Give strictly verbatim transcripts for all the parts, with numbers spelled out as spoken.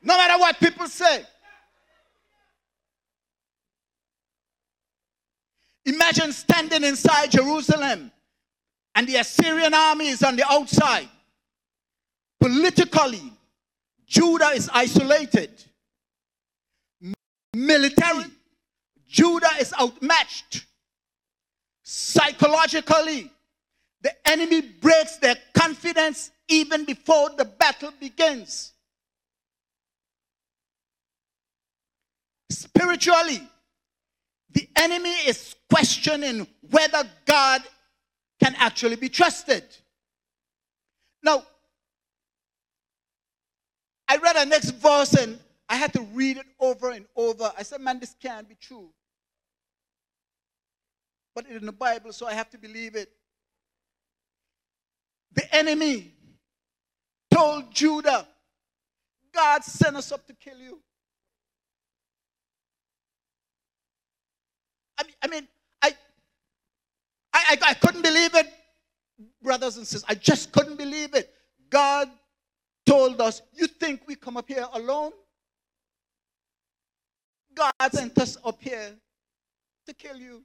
No matter what people say. Imagine standing inside Jerusalem and the Assyrian army is on the outside. Politically, Judah is isolated. Military, Judah is outmatched. Psychologically, the enemy breaks their confidence even before the battle begins. Spiritually, the enemy is questioning whether God can actually be trusted. Now, I read the next verse and I had to read it over and over. I said, man, this can't be true. But it's in the Bible, so I have to believe it. The enemy told Judah, God sent us up to kill you. I mean, I, mean, I, I, I couldn't believe it, brothers and sisters. I just couldn't believe it. God told us, you think we come up here alone? God sent us up here to kill you.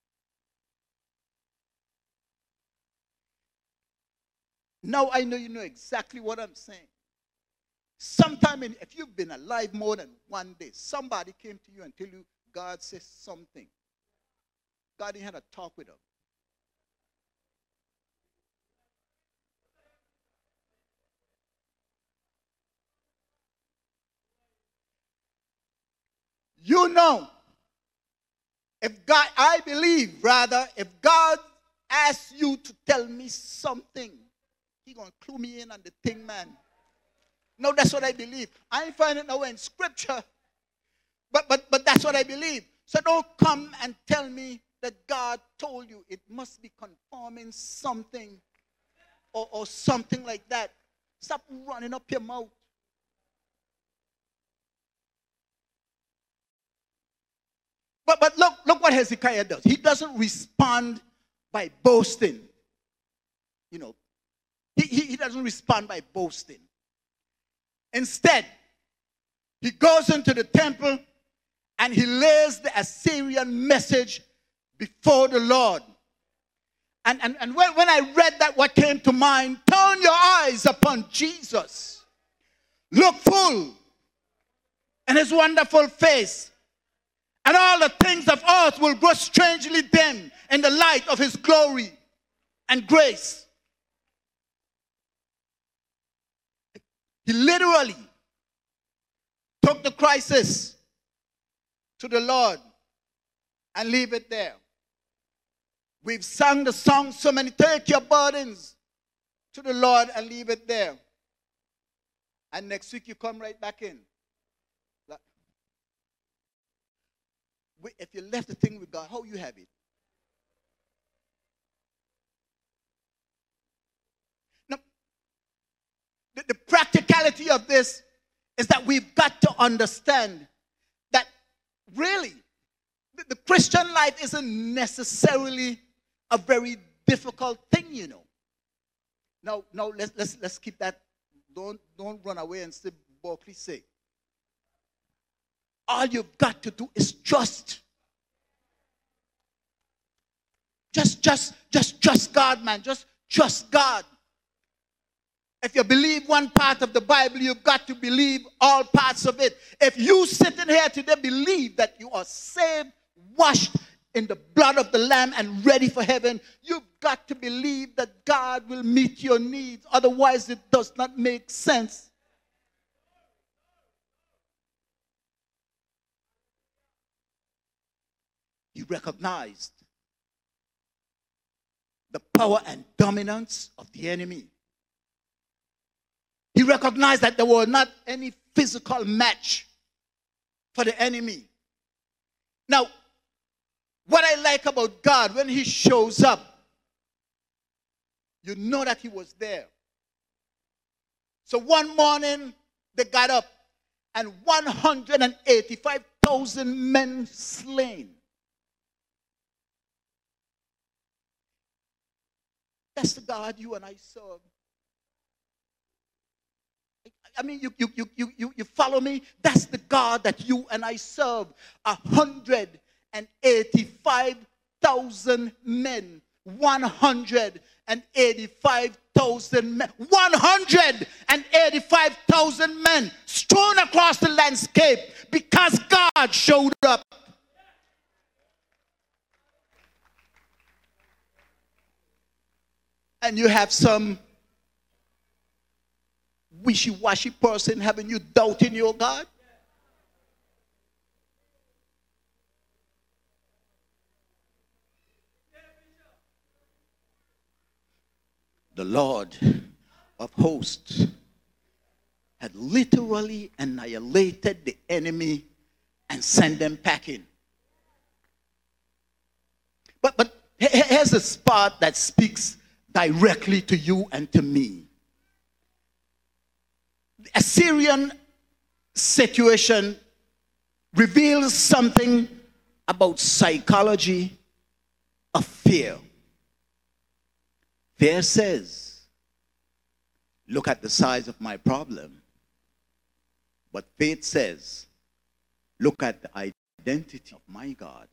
Now I know you know exactly what I'm saying. Sometime, in, if you've been alive more than one day, somebody came to you and tell you God says something. God had a talk with them. You know, if God, I believe rather, if God asks you to tell me something, He's going to clue me in on the thing, man. No, that's what I believe. I ain't finding it nowhere in Scripture, but but but that's what I believe. So don't come and tell me that God told you. It must be confirming something or, or something like that. Stop running up your mouth. But but look, look what Hezekiah does. He doesn't respond by boasting. You know, he, he, he doesn't respond by boasting. Instead, he goes into the temple and he lays the Assyrian message before the Lord. And, and, and when, when I read that, what came to mind, turn your eyes upon Jesus. Look full in his wonderful face. And all the things of earth will grow strangely dim in the light of his glory and grace. He literally took the crisis to the Lord and leave it there. We've sung the song so many, take your burdens to the Lord and leave it there. And next week you come right back in. If you left the thing with God, how you have it? Now, the, the practicality of this is that we've got to understand that really the, the Christian life isn't necessarily a very difficult thing, you know. Now, now let's let's let's keep that. Don't don't run away and say Berkeley's sake. All you've got to do is trust. Just, just, just trust God, man. Just trust God. If you believe one part of the Bible, you've got to believe all parts of it. If you sitting here today believe that you are saved, washed in the blood of the Lamb and ready for heaven, you've got to believe that God will meet your needs. Otherwise, it does not make sense. He recognized the power and dominance of the enemy. He recognized that there was not any physical match for the enemy. Now, what I like about God, when he shows up, you know that he was there. So one morning, they got up, and one hundred eighty-five thousand men slain. That's the God you and I serve. I mean, you, you, you, you, you you follow me? That's the God that you and I serve. A hundred and eighty-five thousand men. One hundred and eighty-five thousand men. One hundred and eighty-five thousand men strewn across the landscape because God showed up. And you have some wishy-washy person having you doubting your God? The Lord of hosts had literally annihilated the enemy and sent them packing. But, but here's a spot that speaks directly to you and to me. The Assyrian situation reveals something about psychology of fear. Fear says, look at the size of my problem. But faith says, look at the identity of my God.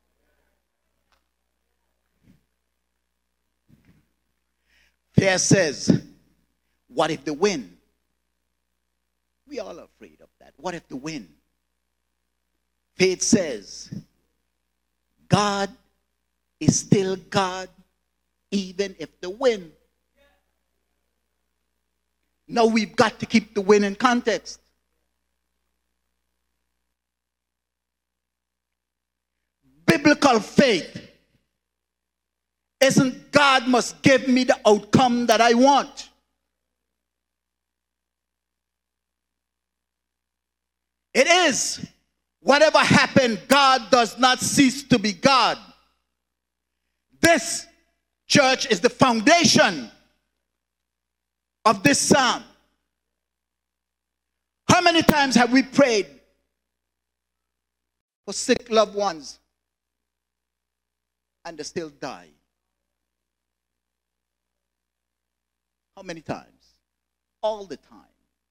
Fear says, what if the wind? We all are afraid of that. What if the wind? Faith says, God is still God, even if the wind. Now we've got to keep the wind in context. Biblical faith isn't God must give me the outcome that I want. It is, whatever happened, God does not cease to be God. This, church, is the foundation of this psalm. How many times have we prayed for sick loved ones and they still die? How many times? All the time.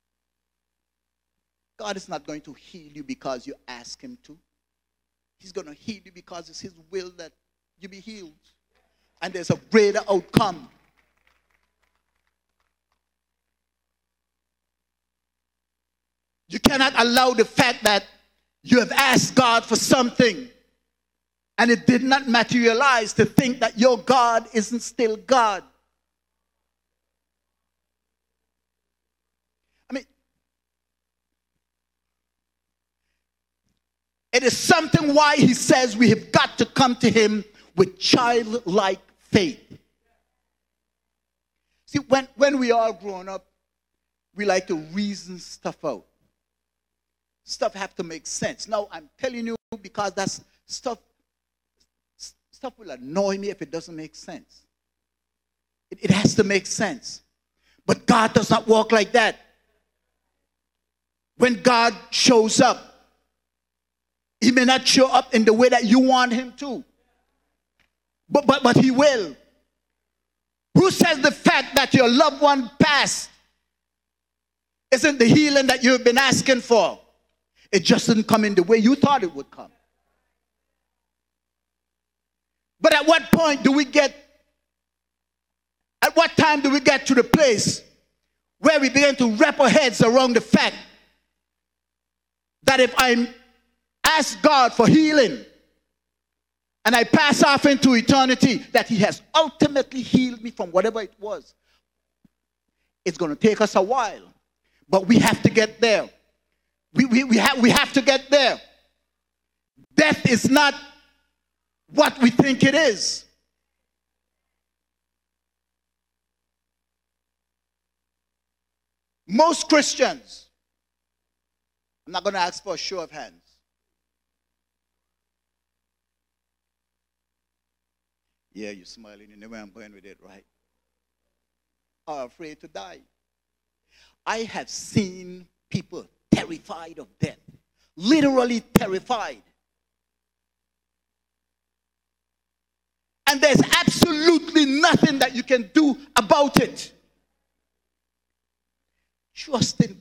God is not going to heal you because you ask him to. He's going to heal you because it's his will that you be healed. And there's a greater outcome. You cannot allow the fact that you have asked God for something and it did not materialize to think that your God isn't still God. I mean, it is something why he says we have got to come to him with childlike faith. See, when, when we are grown up, we like to reason stuff out. Stuff have to make sense. Now, I'm telling you because that's stuff, stuff will annoy me if it doesn't make sense. It, it has to make sense. But God does not walk like that. When God shows up, he may not show up in the way that you want him to. But, but, but he will. Who says the fact that your loved one passed isn't the healing that you've been asking for? It just didn't come in the way you thought it would come. But at what point do we get, at what time do we get to the place where we begin to wrap our heads around the fact that if I ask God for healing and I pass off into eternity, that he has ultimately healed me from whatever it was? It's going to take us a while, but we have to get there. We, we, we, have, we have to get there. Death is not what we think it is. Most Christians, I'm not going to ask for a show of hands. Yeah, you're smiling. You know where I'm going with it, right? Are afraid to die. I have seen people terrified of death. Literally terrified. And there's absolutely nothing that you can do about it. Trust in